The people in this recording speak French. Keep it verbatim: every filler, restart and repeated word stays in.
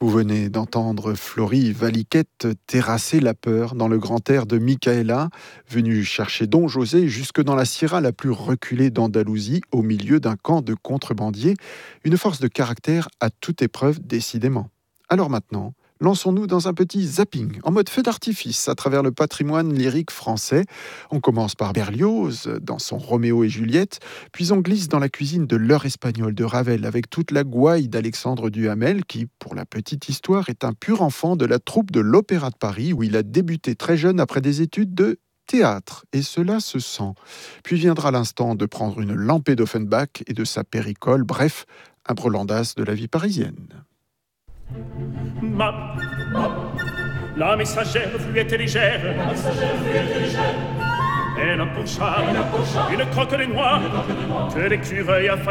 Vous venez d'entendre Florie Valiquette terrasser la peur dans le grand air de Micaëla, venu chercher Don José jusque dans la sierra la plus reculée d'Andalousie, au milieu d'un camp de contrebandiers, une force de caractère à toute épreuve décidément. Alors maintenant, lançons-nous dans un petit zapping, en mode feu d'artifice, à travers le patrimoine lyrique français. On commence par Berlioz, dans son Roméo et Juliette, puis on glisse dans la cuisine de l'heure espagnole de Ravel, avec toute la gouaille d'Alexandre Duhamel, qui, pour la petite histoire, est un pur enfant de la troupe de l'Opéra de Paris, où il a débuté très jeune après des études de théâtre, et cela se sent. Puis viendra l'instant de prendre une lampée d'Offenbach et de sa péricole, bref, un brelandas de la vie parisienne. Ma, la messagère fluette et légère, elle approcha une croque des noix que l'écureuil a failli